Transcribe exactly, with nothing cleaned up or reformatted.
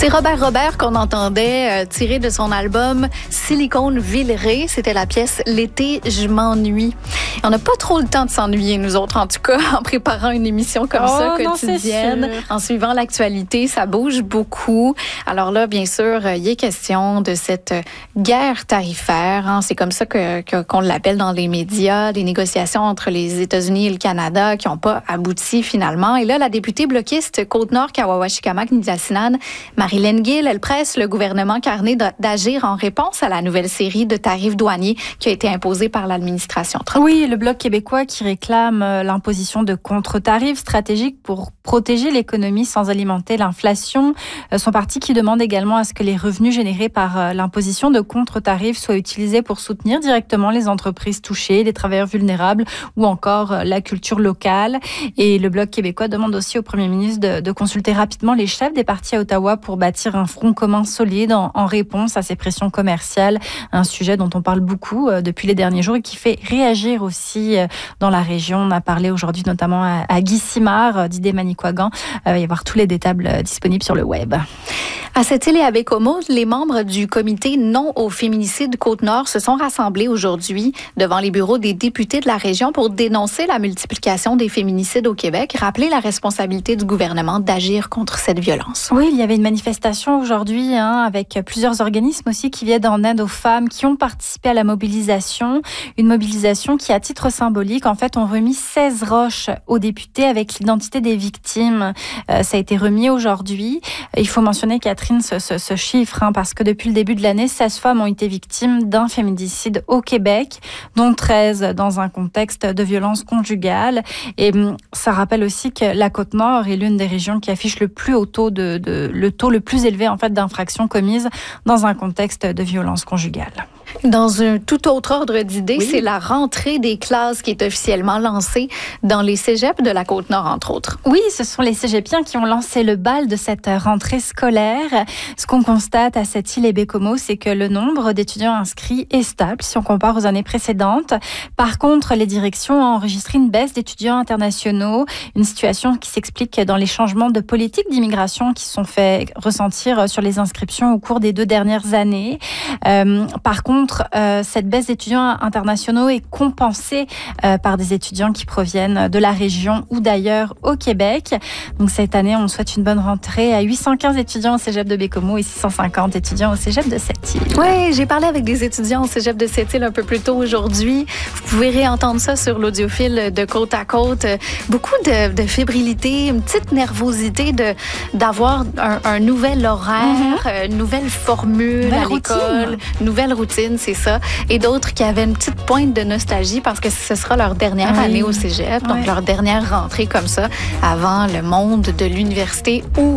C'est Robert Robert qu'on entendait euh, tiré de son album Silicone Villeray. C'était la pièce L'été, je m'ennuie. On n'a pas trop le temps de s'ennuyer, nous autres, en tout cas, en préparant une émission comme oh, ça, non, quotidienne, en suivant l'actualité. Ça bouge beaucoup. Alors là, bien sûr, il est question de cette guerre tarifaire. Hein. C'est comme ça que, que, qu'on l'appelle dans les médias, les négociations entre les États-Unis et le Canada qui n'ont pas abouti finalement. Et là, la députée bloquiste Côte-Nord, Kawawa-Chikamak, Nidjasinan, Marilyn Gill, elle presse le gouvernement Carney d'agir en réponse à la nouvelle série de tarifs douaniers qui a été imposée par l'administration Trump. Oui, le Bloc québécois qui réclame l'imposition de contre-tarifs stratégiques pour protéger l'économie sans alimenter l'inflation. Son parti qui demande également à ce que les revenus générés par l'imposition de contre-tarifs soient utilisés pour soutenir directement les entreprises touchées, les travailleurs vulnérables ou encore la culture locale. Et le Bloc québécois demande aussi au Premier ministre de, de consulter rapidement les chefs des partis à Ottawa pour bâtir un front commun solide en, en réponse à ces pressions commerciales. Un sujet dont on parle beaucoup euh, depuis les derniers jours et qui fait réagir aussi euh, dans la région. On a parlé aujourd'hui notamment à, à Guy Simard, euh, d'Idée Manicouagan. Euh, il va y avoir tous les détails euh, disponibles sur le web. À Sept-Îles et à Baie-Comeau, les membres du comité non au féminicide Côte-Nord se sont rassemblés aujourd'hui devant les bureaux des députés de la région pour dénoncer la multiplication des féminicides au Québec, rappeler la responsabilité du gouvernement d'agir contre cette violence. Oui, il y avait une manifestation aujourd'hui hein, avec plusieurs organismes aussi qui viennent en aide aux femmes qui ont participé à la mobilisation. Une mobilisation qui, à titre symbolique, en fait, ont remis seize roches aux députés avec l'identité des victimes. Euh, ça a été remis aujourd'hui. Il faut mentionner, Catherine, ce, ce, ce chiffre, hein, parce que depuis le début de l'année, seize femmes ont été victimes d'un féminicide au Québec, dont treize dans un contexte de violence conjugale. Et ça rappelle aussi que la Côte-Nord est l'une des régions qui affiche le plus haut taux de, de le taux le plus élevé en fait d'infractions commises dans un contexte de violence conjugale. Dans un tout autre ordre d'idées, oui. c'est la rentrée des classes qui est officiellement lancée dans les cégeps de la Côte-Nord, entre autres. Oui, ce sont les cégepiens qui ont lancé le bal de cette rentrée scolaire. Ce qu'on constate à Sept-Îles et Baie-Comeau, c'est que le nombre d'étudiants inscrits est stable si on compare aux années précédentes. Par contre, les directions ont enregistré une baisse d'étudiants internationaux, une situation qui s'explique dans les changements de politique d'immigration qui sont faits ressentir sur les inscriptions au cours des deux dernières années. Euh, par contre, Euh, cette baisse d'étudiants internationaux est compensée euh, par des étudiants qui proviennent de la région ou d'ailleurs au Québec. Donc cette année, on souhaite une bonne rentrée à huit cent quinze étudiants au cégep de Baie-Comeau et six cent cinquante étudiants au cégep de Sept-Îles. Oui, j'ai parlé avec des étudiants au cégep de Sept-Îles un peu plus tôt aujourd'hui. Vous pouvez réentendre ça sur l'audiophile de Côte à Côte. Beaucoup de, de fébrilité, une petite nervosité de d'avoir un, un nouvel horaire, mm-hmm. une nouvelle formule nouvelle à l'école, routine. nouvelle routine. C'est ça. Et d'autres qui avaient une petite pointe de nostalgie parce que ce sera leur dernière oui. année au cégep, donc oui. leur dernière rentrée comme ça avant le monde de l'université où